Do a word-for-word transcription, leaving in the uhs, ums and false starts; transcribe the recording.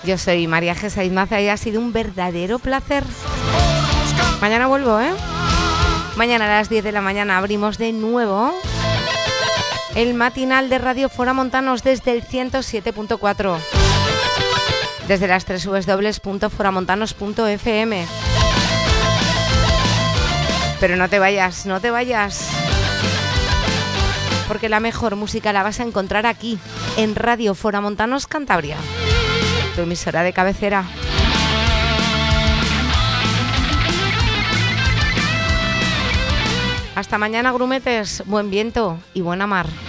Yo soy María Jesús Maza y ha sido un verdadero placer. Mañana vuelvo, ¿eh? Mañana a las diez de la mañana abrimos de nuevo el matinal de Radio Foramontanos desde el ciento siete punto cuatro. Desde las doble u doble u doble u punto foramontanos punto efe eme. Pero no te vayas, no te vayas. Porque la mejor música la vas a encontrar aquí, en Radio Foramontanos Cantabria, tu emisora de cabecera. Hasta mañana, grumetes, buen viento y buena mar.